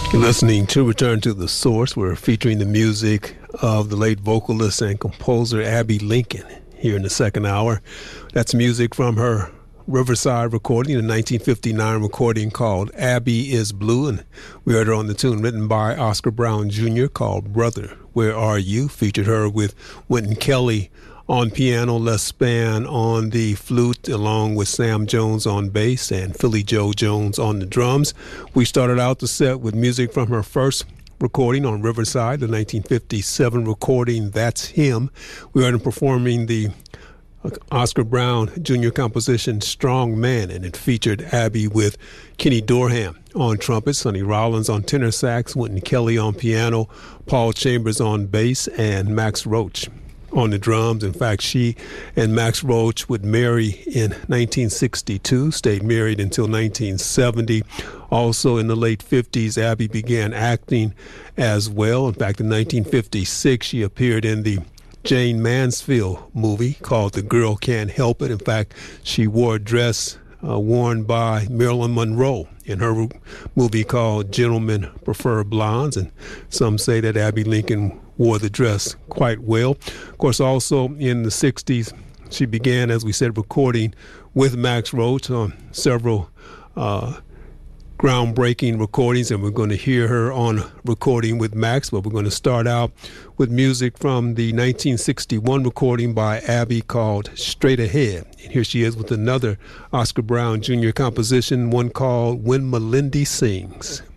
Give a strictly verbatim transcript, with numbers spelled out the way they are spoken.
You're listening to Return to the Source. We're featuring the music of the late vocalist and composer Abbey Lincoln here in the second hour. That's music from her Riverside recording, a nineteen fifty-nine recording called Abbey is Blue, and we heard her on the tune written by Oscar Brown Junior called Brother, Where Are You? Featured her with Wynton Kelly on piano, Les Spann on the flute, along with Sam Jones on bass and Philly Joe Jones on the drums. We started out the set with music from her first recording on Riverside, the nineteen fifty-seven recording, That's Him. We heard him performing the Oscar Brown Junior composition Strong Man, and it featured Abbey with Kenny Dorham on trumpet, Sonny Rollins on tenor sax, Wynton Kelly on piano, Paul Chambers on bass, and Max Roach on the drums. In fact, she and Max Roach would marry in nineteen sixty-two, stayed married until nineteen seventy. Also in the late fifties, Abbey began acting as well. In fact, in nineteen fifty-six, she appeared in the Jane Mansfield movie called The Girl Can't Help It. In fact, she wore a dress uh, worn by Marilyn Monroe in her movie called Gentlemen Prefer Blondes, and some say that Abbey Lincoln wore the dress quite well. Of course, also in the sixties, she began, as we said, recording with Max Roach on several uh, groundbreaking recordings, and we're going to hear her on recording with Max, but we're going to start out with music from the nineteen sixty-one recording by Abbey called Straight Ahead. And here she is with another Oscar Brown Junior composition, one called When Melindy Sings.